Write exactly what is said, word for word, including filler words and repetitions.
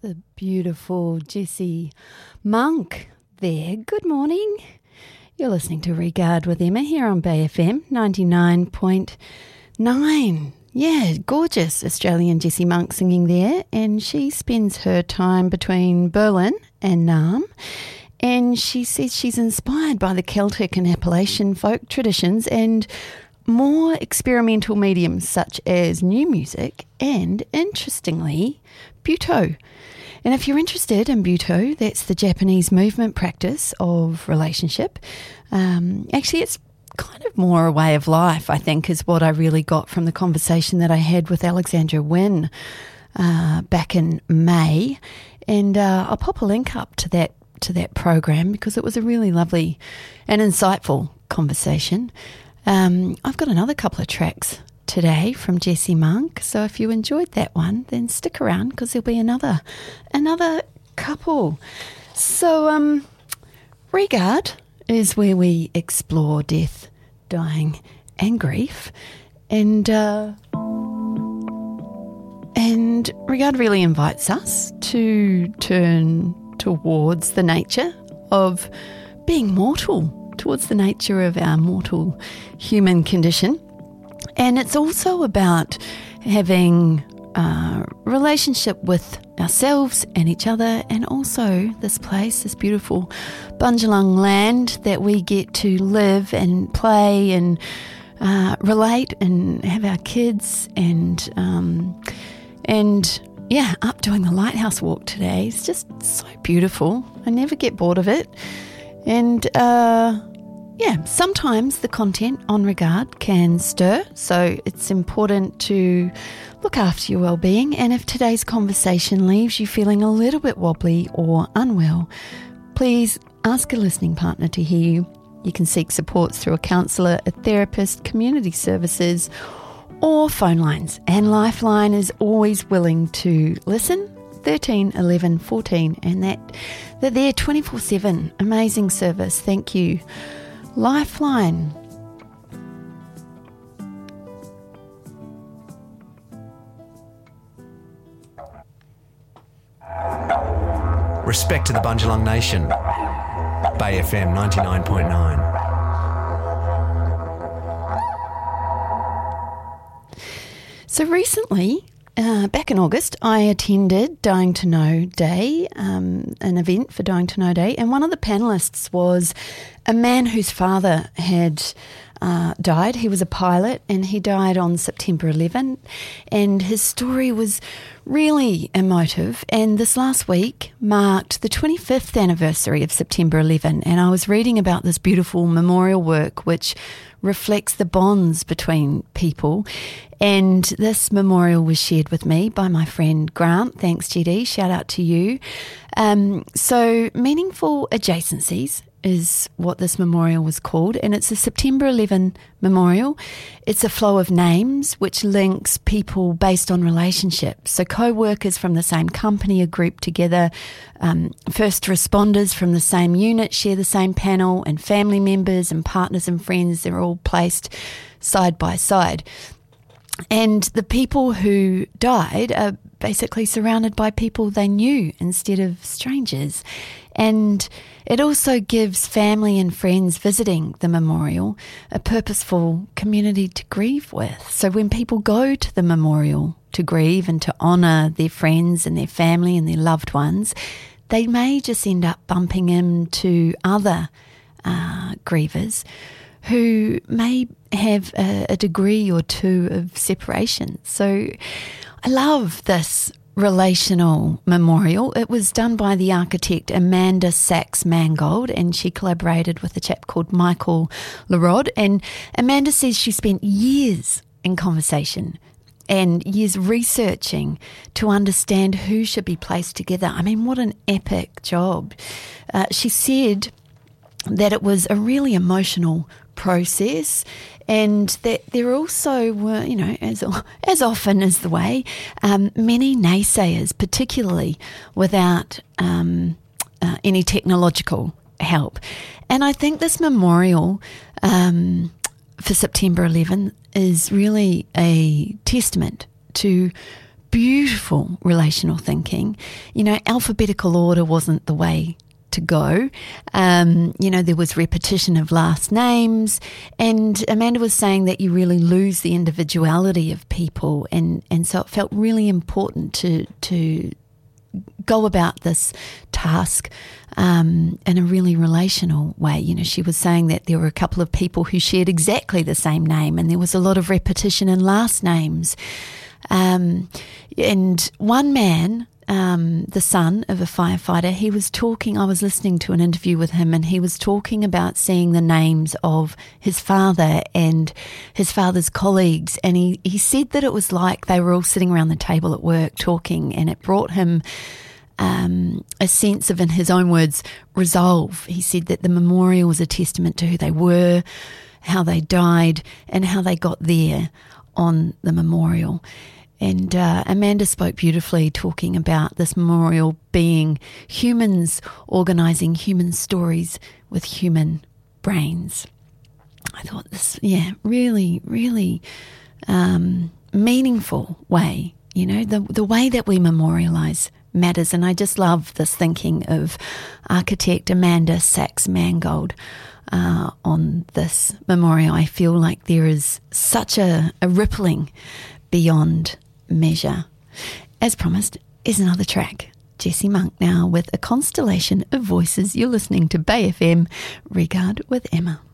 The beautiful Jessie Monk there. Good morning. You're listening to Regard with Emma here on Bay F M ninety-nine point nine. Yeah, gorgeous Australian Jessie Monk singing there, and she spends her time between Berlin and Naarm, and she says she's inspired by the Celtic and Appalachian folk traditions and more experimental mediums such as new music and, interestingly, Butoh. And if you're interested in Butoh, that's the Japanese movement practice of relationship. Um, actually, it's kind of more a way of life, I think, is what I really got from the conversation that I had with Alexandra Wynne uh, back in May. And uh, I'll pop a link up to that to that program because it was a really lovely and insightful conversation. Um, I've got another couple of tracks today from Jessie Monk, so if you enjoyed that one, then stick around because there'll be another another couple. So um, Regard is where we explore death, dying and grief, and uh, and Regard really invites us to turn towards the nature of being mortal, towards the nature of our mortal human condition. And it's also about having a relationship with ourselves and each other, and also this place, this beautiful Bundjalung land that we get to live and play and uh, relate and have our kids and um, and yeah, up doing the Lighthouse Walk today. It's just so beautiful. I never get bored of it. And uh yeah, sometimes the content on Regard can stir, so it's important to look after your well-being. And if today's conversation leaves you feeling a little bit wobbly or unwell, please ask a listening partner to hear you. You can seek support through a counsellor, a therapist, community services, or phone lines. And Lifeline is always willing to listen. thirteen eleven fourteen, and that they're there twenty-four seven. Amazing service. Thank you, Lifeline. Respect to the Bundjalung Nation. Bay F M ninety-nine point nine. So recently, uh, back in August, I attended Dying to Know Day, um, an event for Dying to Know Day, and one of the panellists was a man whose father had uh, died. He was a pilot, and he died on September eleventh, and his story was really emotive. And this last week marked the twenty-fifth anniversary of September eleventh, and I was reading about this beautiful memorial work which reflects the bonds between people. And this memorial was shared with me by my friend Grant. Thanks, G D. Shout out to you. Um, so Meaningful Adjacencies is what this memorial was called, and it's a September eleventh memorial. It's a flow of names which links people based on relationships. So co-workers from the same company are grouped together, um, first responders from the same unit share the same panel, and family members and partners and friends, they're all placed side by side. And the people who died are basically surrounded by people they knew instead of strangers. And it also gives family and friends visiting the memorial a purposeful community to grieve with. So when people go to the memorial to grieve and to honour their friends and their family and their loved ones, they may just end up bumping into other uh, grievers who may have a, a degree or two of separation. So I love this relational memorial. It was done by the architect Amanda Sachs Mangold, and she collaborated with a chap called Michael Larod. And Amanda says she spent years in conversation and years researching to understand who should be placed together. I mean, what an epic job. Uh, she said that it was a really emotional process, and that there also were, you know, as as often is the way, um, many naysayers, particularly without um, uh, any technological help. And I think this memorial um, for September eleventh is really a testament to beautiful relational thinking. You know, alphabetical order wasn't the way to go. Um, you know, there was repetition of last names, and Amanda was saying that you really lose the individuality of people, and, and so it felt really important to to go about this task um, in a really relational way. You know, she was saying that there were a couple of people who shared exactly the same name, and there was a lot of repetition in last names. Um, and one man, um, the son of a firefighter, he was talking, I was listening to an interview with him, and he was talking about seeing the names of his father and his father's colleagues. And he, he said that it was like they were all sitting around the table at work talking, and it brought him um, a sense of, in his own words, resolve. He said that the memorial was a testament to who they were, how they died, and how they got there on the memorial. And uh, Amanda spoke beautifully, talking about this memorial being humans organising human stories with human brains. I thought this, yeah, really, really um, meaningful way, you know, the the way that we memorialise matters. And I just love this thinking of architect Amanda Sachs Mangold uh, on this memorial. I feel like there is such a, a rippling beyond measure. As promised, is another track. Jessie Monk now with a constellation of voices. You're listening to Bay F M. Regard with Emma.